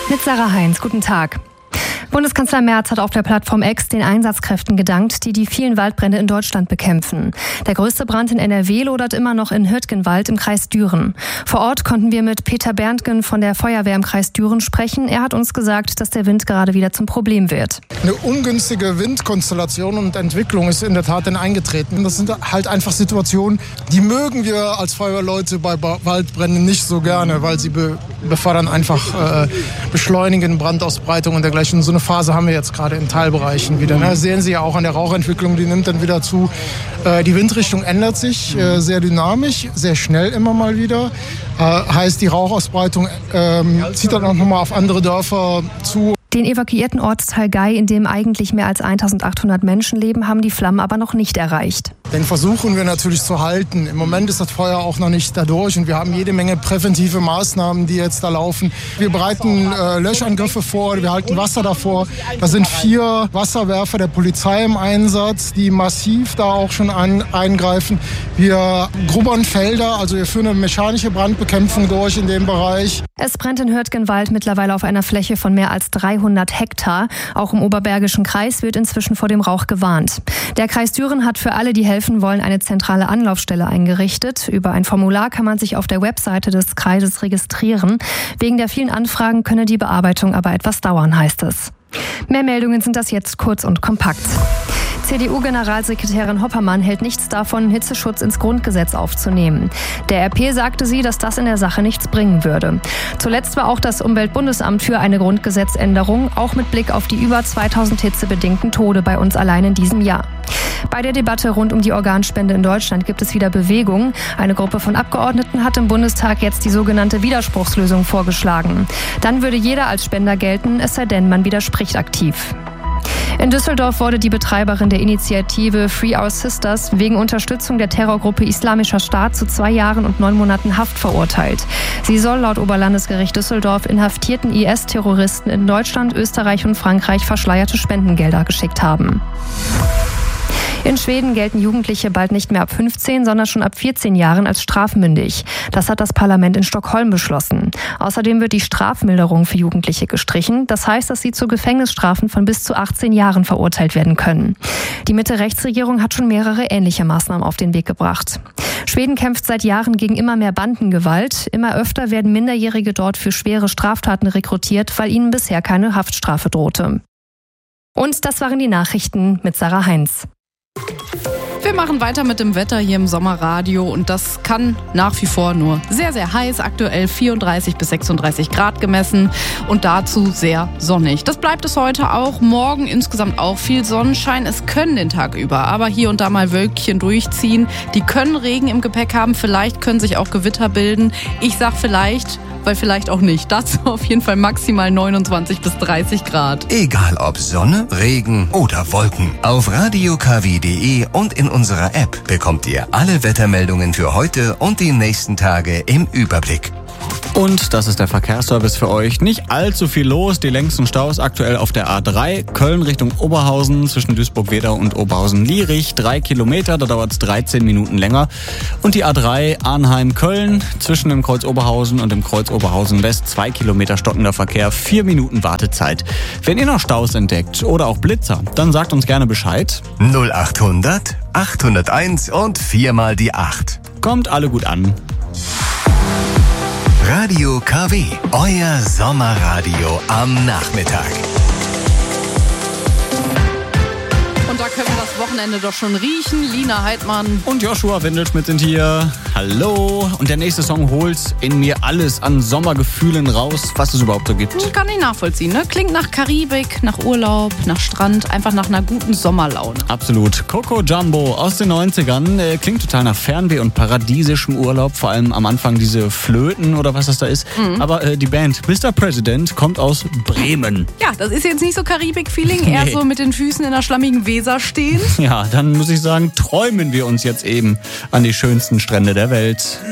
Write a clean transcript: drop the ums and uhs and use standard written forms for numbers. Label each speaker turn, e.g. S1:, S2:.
S1: Mit Sarah Heinz, guten Tag. Bundeskanzler Merz hat auf der Plattform X den Einsatzkräften gedankt, die vielen Waldbrände in Deutschland bekämpfen. Der größte Brand in NRW lodert immer noch in Hürtgenwald im Kreis Düren. Vor Ort konnten wir mit Peter Berntgen von der Feuerwehr im Kreis Düren sprechen. Er hat uns gesagt, dass der Wind gerade wieder zum Problem wird.
S2: Eine ungünstige Windkonstellation und Entwicklung ist in der Tat dann eingetreten. Das sind halt einfach Situationen, die mögen wir als Feuerwehrleute bei Waldbränden nicht so gerne, weil sie befördern einfach beschleunigen Brandausbreitung und dergleichen. Und so eine Phase haben wir jetzt gerade in Teilbereichen wieder. Das sehen Sie ja auch an der Rauchentwicklung, die nimmt dann wieder zu. Die Windrichtung ändert sich sehr dynamisch, sehr schnell immer mal wieder. Heißt, die Rauchausbreitung zieht dann auch nochmal auf andere Dörfer zu.
S1: Den evakuierten Ortsteil Gei, in dem eigentlich mehr als 1800 Menschen leben, haben die Flammen aber noch nicht erreicht.
S2: Den versuchen wir natürlich zu halten. Im Moment ist das Feuer auch noch nicht dadurch und wir haben jede Menge präventive Maßnahmen, die jetzt da laufen. Wir bereiten Löschangriffe vor, wir halten Wasser davor. Da sind 4 Wasserwerfer der Polizei im Einsatz, die massiv da auch schon eingreifen. Wir grubbern Felder, also wir führen eine mechanische Brandbekämpfung durch in dem Bereich.
S1: Es brennt in Hürtgenwald mittlerweile auf einer Fläche von mehr als 300 Hektar. Auch im Oberbergischen Kreis wird inzwischen vor dem Rauch gewarnt. Der Kreis Düren hat für alle, die helfen wollen, eine zentrale Anlaufstelle eingerichtet. Über ein Formular kann man sich auf der Webseite des Kreises registrieren. Wegen der vielen Anfragen könne die Bearbeitung aber etwas dauern, heißt es. Mehr Meldungen sind das jetzt kurz und kompakt. CDU-Generalsekretärin Hoppermann hält nichts davon, Hitzeschutz ins Grundgesetz aufzunehmen. Der RP sagte sie, dass das in der Sache nichts bringen würde. Zuletzt war auch das Umweltbundesamt für eine Grundgesetzänderung, auch mit Blick auf die über 2000 hitzebedingten Tode bei uns allein in diesem Jahr. Bei der Debatte rund um die Organspende in Deutschland gibt es wieder Bewegung. Eine Gruppe von Abgeordneten hat im Bundestag jetzt die sogenannte Widerspruchslösung vorgeschlagen. Dann würde jeder als Spender gelten, es sei denn, man widerspricht aktiv. In Düsseldorf wurde die Betreiberin der Initiative Free Our Sisters wegen Unterstützung der Terrorgruppe Islamischer Staat zu 2 Jahren und 9 Monaten Haft verurteilt. Sie soll laut Oberlandesgericht Düsseldorf inhaftierten IS-Terroristen in Deutschland, Österreich und Frankreich verschleierte Spendengelder geschickt haben. In Schweden gelten Jugendliche bald nicht mehr ab 15, sondern schon ab 14 Jahren als strafmündig. Das hat das Parlament in Stockholm beschlossen. Außerdem wird die Strafmilderung für Jugendliche gestrichen. Das heißt, dass sie zu Gefängnisstrafen von bis zu 18 Jahren verurteilt werden können. Die Mitte-Rechts-Regierung hat schon mehrere ähnliche Maßnahmen auf den Weg gebracht. Schweden kämpft seit Jahren gegen immer mehr Bandengewalt. Immer öfter werden Minderjährige dort für schwere Straftaten rekrutiert, weil ihnen bisher keine Haftstrafe drohte. Und das waren die Nachrichten mit Sarah Heinz.
S3: Wir machen weiter mit dem Wetter hier im Sommerradio und das kann nach wie vor nur sehr, sehr heiß. Aktuell 34 bis 36 Grad gemessen und dazu sehr sonnig. Das bleibt es heute auch. Morgen insgesamt auch viel Sonnenschein. Es können den Tag über aber hier und da mal Wölkchen durchziehen. Die können Regen im Gepäck haben. Vielleicht können sich auch Gewitter bilden. Ich sag vielleicht, weil vielleicht auch nicht. Dazu auf jeden Fall maximal 29 bis 30 Grad.
S4: Egal ob Sonne, Regen oder Wolken. Auf radiokw.de und in unserer App bekommt ihr alle Wettermeldungen für heute und die nächsten Tage im Überblick.
S5: Und das ist der Verkehrsservice für euch. Nicht allzu viel los. Die längsten Staus aktuell auf der A3. Köln Richtung Oberhausen zwischen Duisburg-Wedau und Oberhausen-Lierich. 3 Kilometer, da dauert es 13 Minuten länger. Und die A3 Arnheim-Köln zwischen dem Kreuz Oberhausen und dem Kreuz Oberhausen-West. 2 Kilometer stockender Verkehr, 4 Minuten Wartezeit. Wenn ihr noch Staus entdeckt oder auch Blitzer, dann sagt uns gerne Bescheid.
S4: 0800 801 und 4 mal die 8.
S5: Kommt alle gut an.
S4: Radio KW, euer Sommerradio am Nachmittag.
S3: Und da können wir das Wochenende doch schon riechen. Lina Heidmann
S5: und Joshua Windelschmidt sind hier. Hallo. Und der nächste Song holt in mir alles an Sommergefühlen raus, was es überhaupt so gibt.
S3: Kann ich nachvollziehen, ne? Klingt nach Karibik, nach Urlaub, nach Strand, einfach nach einer guten Sommerlaune.
S5: Absolut. Coco Jumbo aus den 90ern. Klingt total nach Fernweh und paradiesischem Urlaub. Vor allem am Anfang diese Flöten oder was das da ist. Aber die Band Mr. President kommt aus Bremen.
S3: Ja, das ist jetzt nicht so Karibik-Feeling. Eher so mit den Füßen in der schlammigen Weser stehen.
S5: Ja, dann muss ich sagen, träumen wir uns jetzt eben an die schönsten Strände der Welt.